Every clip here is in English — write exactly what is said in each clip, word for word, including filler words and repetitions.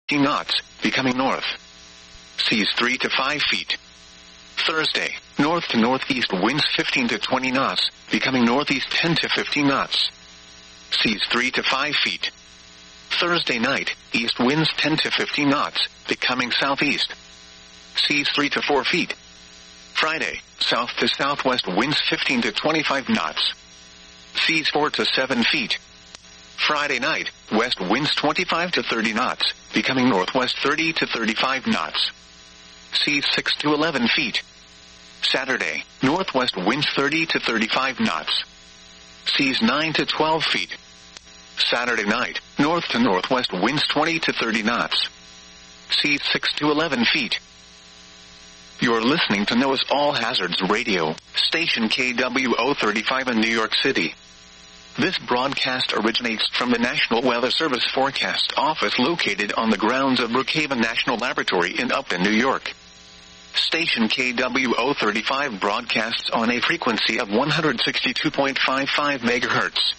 knots, becoming north. Seas three to five feet. Thursday, north to northeast winds fifteen to twenty knots, becoming northeast ten to fifteen knots. Seas three to five feet. Thursday night, east winds ten to fifteen knots, becoming southeast. Seas three to four feet. Friday, south to southwest winds fifteen to twenty-five knots. Seas four to seven feet. Friday night, west winds twenty-five to thirty knots, becoming northwest thirty to thirty-five knots. Seas six to eleven feet. Saturday, northwest winds thirty to thirty-five knots. Seas nine to twelve feet. Saturday night, north to northwest winds twenty to thirty knots. Seas six to eleven feet. You're listening to NOAA's All Hazards Radio, station K W O thirty-five in New York City. This broadcast originates from the National Weather Service Forecast Office located on the grounds of Brookhaven National Laboratory in Upton, New York. Station K W O thirty-five broadcasts on a frequency of one hundred sixty-two point five five megahertz.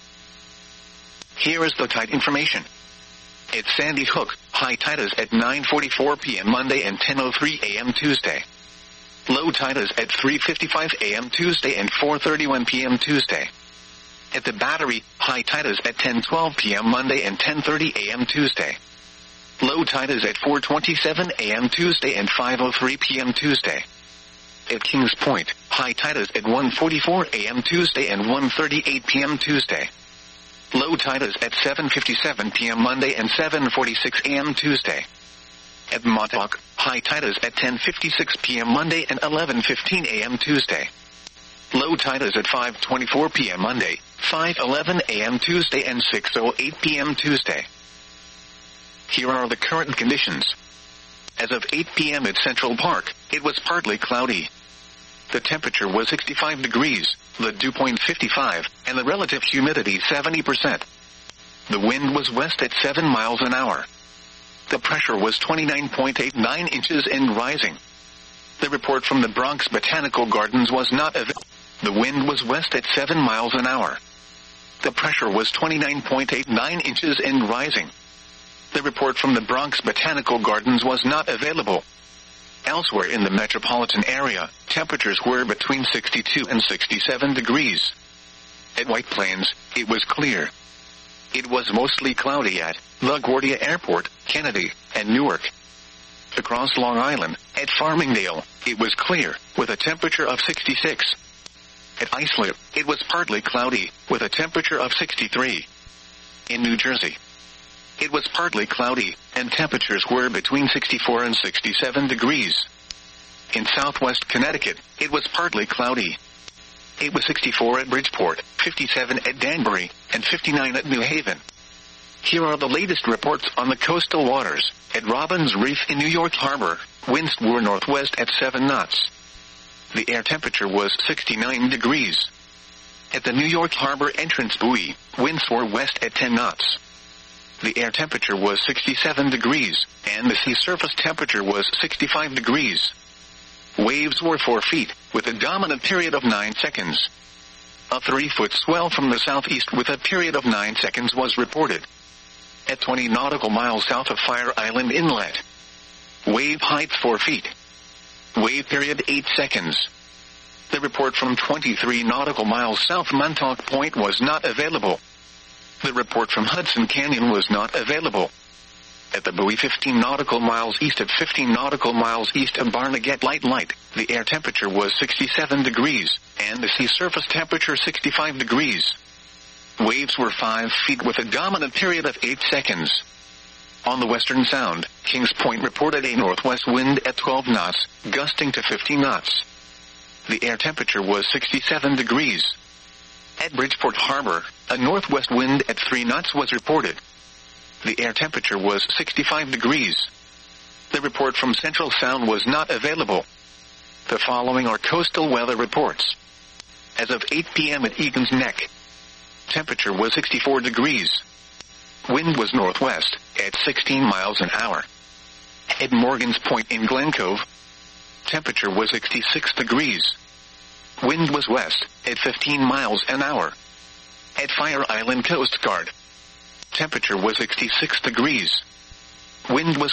Here is the tide information. It's Sandy Hook, high tide is at nine forty-four p.m. Monday and ten oh three a.m. Tuesday. Low tide is at three fifty-five a.m. Tuesday and four thirty-one p.m. Tuesday. At the Battery, high tide is at ten twelve p.m. Monday and ten thirty a.m. Tuesday. Low tide is at four twenty-seven a.m. Tuesday and five oh three p.m. Tuesday. At Kings Point, high tide is at one forty-four a.m. Tuesday and one thirty-eight p.m. Tuesday. Low tide is at seven fifty-seven p.m. Monday and seven forty-six a.m. Tuesday. At Montauk, high tide is at ten fifty-six p.m. Monday and eleven fifteen a.m. Tuesday. Low tide is at five twenty-four p.m. Monday, five eleven a.m. Tuesday and six oh eight p.m. Tuesday. Here are the current conditions. As of eight p.m. at Central Park, it was partly cloudy. The temperature was sixty-five degrees, the dew point fifty-five, and the relative humidity seventy percent. The wind was west at seven miles an hour. The pressure was twenty-nine point eight nine inches and rising. The report from the Bronx Botanical Gardens was not available. The wind was west at seven miles an hour. The pressure was twenty-nine point eight nine inches and rising. The report from the Bronx Botanical Gardens was not available. Elsewhere in the metropolitan area, temperatures were between sixty-two and sixty-seven degrees. At White Plains, it was clear. It was mostly cloudy at LaGuardia Airport, Kennedy, and Newark. Across Long Island, at Farmingdale, it was clear, with a temperature of sixty-six. At Islip, it was partly cloudy, with a temperature of sixty-three. In New Jersey, it was partly cloudy, and temperatures were between sixty-four and sixty-seven degrees. In southwest Connecticut, it was partly cloudy. It was sixty-four at Bridgeport, fifty-seven at Danbury, and fifty-nine at New Haven. Here are the latest reports on the coastal waters. At Robbins Reef in New York Harbor, winds were northwest at seven knots. The air temperature was sixty-nine degrees. At the New York Harbor entrance buoy, winds were west at ten knots. The air temperature was sixty-seven degrees, and the sea surface temperature was sixty-five degrees. Waves were four feet, with a dominant period of nine seconds. A three-foot swell from the southeast with a period of nine seconds was reported. At twenty nautical miles south of Fire Island Inlet. Wave height four feet. Wave period eight seconds. The report from twenty-three nautical miles south Montauk Point was not available. The report from Hudson Canyon was not available. At the buoy fifteen nautical miles east of fifteen nautical miles east of Barnegat Light Light, the air temperature was sixty-seven degrees, and the sea surface temperature sixty-five degrees. Waves were five feet with a dominant period of eight seconds. On the Western Sound, Kings Point reported a northwest wind at twelve knots, gusting to fifty knots. The air temperature was sixty-seven degrees. At Bridgeport Harbor, a northwest wind at three knots was reported. The air temperature was sixty-five degrees. The report from Central Sound was not available. The following are coastal weather reports. As of eight p.m. at Egan's Neck, temperature was sixty-four degrees. Wind was northwest, at sixteen miles an hour. At Morgan's Point in Glen Cove, temperature was sixty-six degrees. Wind was west, at fifteen miles an hour. At Fire Island Coast Guard, temperature was sixty-six degrees. Wind was